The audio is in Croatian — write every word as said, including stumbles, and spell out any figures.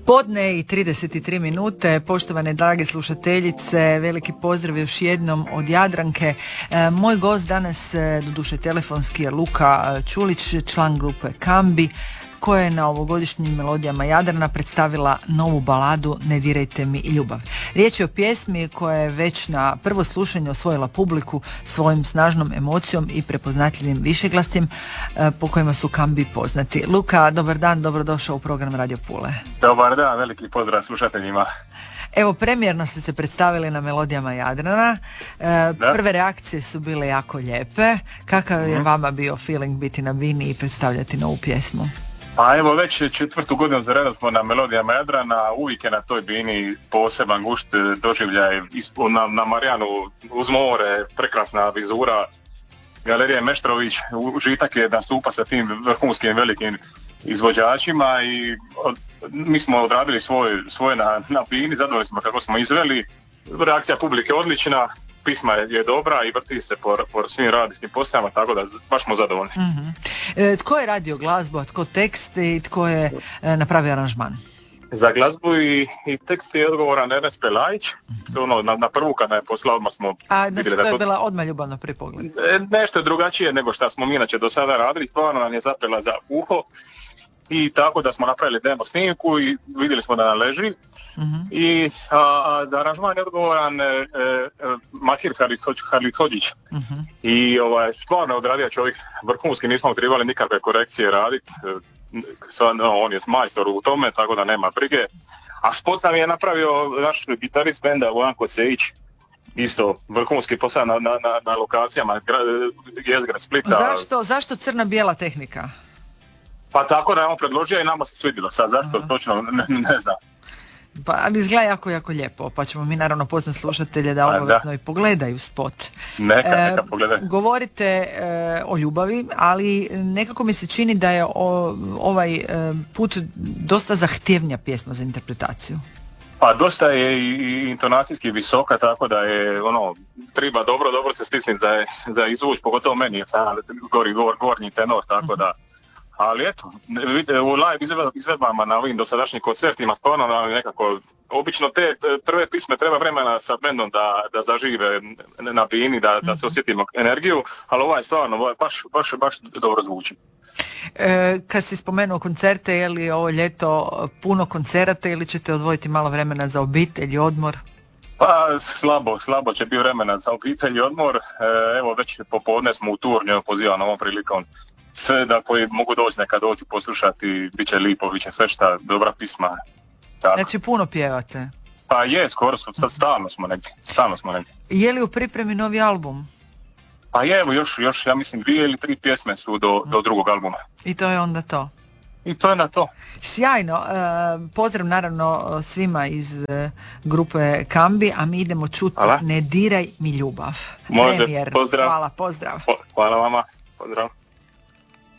Podne i trideset tri minute, poštovane drage slušateljice, veliki pozdrav još jednom od Jadranke. E, moj gost danas, doduše telefonski, je Luka Čulić, član grupe Kambi, koja je na ovogodišnjim Melodijama Jadrana predstavila novu baladu Ne dirajte mi ljubav. Riječ je o pjesmi koja je već na prvo slušanje osvojila publiku svojim snažnom emocijom i prepoznatljivim višeglasjem po kojima su Kambi poznati. Luka, dobar dan, dobrodošao u program Radio Pule. Dobar dan, veliki pozdrav slušateljima. Evo, premijerno ste se predstavili na Melodijama Jadrana. E, prve reakcije su bile jako lijepe. Kakav je mm-hmm. vama bio feeling biti na bini i predstavljati novu pjesmu? Pa evo, već četvrtu godinu za redom smo na Melodijama Jadrana, uvijek je na toj bini poseban gušt doživljaj na, na Marijanu uz more, prekrasna vizura, Galerija Meštrović, užitak je nastupa sa tim vrhunskim velikim izvođačima i od, mi smo odradili svoj, svoje na, na bini, zadovoljni smo kako smo izveli, reakcija publike odlična. Pisma je dobra i vrti se po, po svim radijskim postajama, tako da baš smo zadovoljni. Mm-hmm. E, tko je radio glazbu, a tko tekst i tko je e, napravio aranžman? Za glazbu i, i tekst je odgovoran Ernest Pelajić. Mm-hmm. Ono, na, na prvu kada je poslao odmah smo... A znači to je to... bila odmah ljubavna pri pogledu? E, nešto je drugačije nego što smo mi inače do sada radili, stvarno nam je zapela za uho. I tako da smo napravili demo snimku i vidjeli smo da nam leži. Mm-hmm. I a, a, za aranžman je odgovoran e, e, Mahir Halidhodžić. Mm-hmm. I ovaj, stvarno odradio čovjek vrhunski, nismo trebali nikakve korekcije raditi. E, no, on je majstor u tome, tako da nema brige. A spot nam je napravio naš gitarist benda Vojko Cejić. Isto vrhunski posao na, na, na, na lokacijama jezgra Splita. Zašto, zašto crna-bijela tehnika? Pa tako da je on predložio i nama se svidjelo. Sad zašto Aha. točno ne, ne znam. Pa ali izgleda jako, jako lijepo, pa ćemo mi naravno poznati slušatelje da obavezno i pogledaju spot. Neka, neka e, pogledaju. Govorite e, o ljubavi, ali nekako mi se čini da je o, ovaj e, put dosta zahtjevnija pjesma za interpretaciju. Pa dosta je i, i intonacijski visoka, tako da je ono, treba dobro, dobro se stisniti za, za izvuć, pogotovo meni je sad gori gor, gornji tenor, tako mm-hmm. da. Ali eto, u live izvedbama na ovim dosadašnjim koncertima stvarno nekako, obično te prve pisme treba vremena sa bendom da, da zažive na bini, da, da se osjetimo energiju, ali ovaj stvarno ovaj baš, baš, baš dobro zvuči. E, kad si spomenuo koncerte, je li ovo ljeto puno koncerata ili ćete odvojiti malo vremena za obitelj i odmor? Pa slabo, slabo će biti vremena za obitelj i odmor. E, evo već popodne smo u Turnju, pozivam ovom prilikom sve da koji mogu doći neka dođu poslušati, bit će lipo, bit će fešta, dobra pisma. Tako. Znači puno pjevate? Pa je, skoro su, sad stalno smo negdje, stalno smo negdje. Je li u pripremi novi album? Pa je, evo još, još ja mislim dvije ili tri pjesme su do, do drugog albuma. I to je onda to? I to je na to. Sjajno, e, pozdrav naravno svima iz e, grupe Kambi, a mi idemo čuti Hvala. Ne diraj mi ljubav. Može, Premijer. Pozdrav. Hvala, pozdrav. Hvala vama, pozdrav.